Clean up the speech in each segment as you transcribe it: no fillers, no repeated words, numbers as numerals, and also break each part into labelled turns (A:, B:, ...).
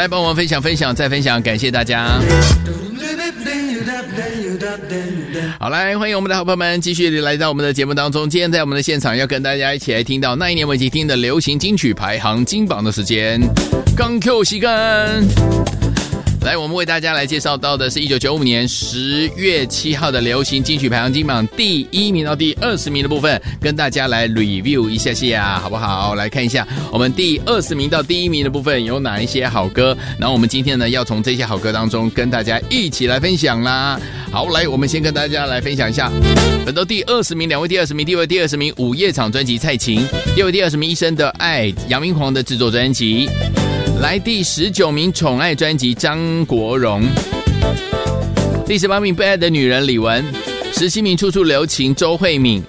A: 来帮我们分享再分享，感谢大家。好，来欢迎我们的好朋友们继续来到我们的节目当中。今天在我们的现场要跟大家一起来听到那一年我们一起听的流行金曲排行金榜的时间。刚 Q 时间，来，我们为大家来介绍到的是1995年10月7号的流行金曲排行金榜第1名到第20名的部分，跟大家来 review 一下，好不好？来看一下我们第20名到第1名的部分有哪一些好歌，然后我们今天呢要从这些好歌当中跟大家一起来分享啦。好，来，我们先跟大家来分享一下本周第20名，2位第20名，第1位第20名午夜场专辑蔡琴，第2位第20名医生的爱杨明煌的制作专辑。来第19名宠爱专辑张国荣，第18名被爱的女人李玟，17名处处留情周慧敏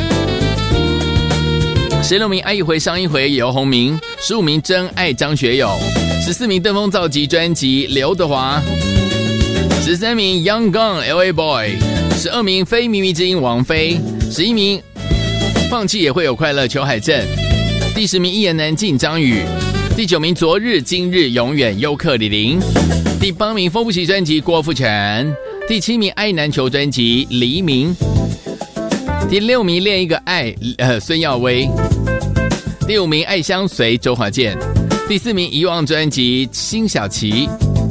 A: ，16名爱一回伤一回游鸿明，15名真爱张学友，14名登峰造极专辑刘德华，13名 Young Gun LA Boy， 12名非靡靡之音王菲，11名放弃也会有快乐裘海正，第10名一言难尽张宇，第9名昨日今日永远优客李林，第8名风不起专辑郭富城，第7名爱难求专辑黎明，第6名恋一个爱孙耀威，第5名爱相随周华健，第4名遗忘专辑辛晓琪，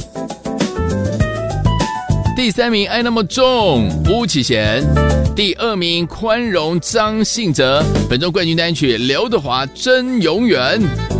A: 第3名爱那么重巫启贤，第2名宽容张信哲，本周冠军单曲刘德华真永远。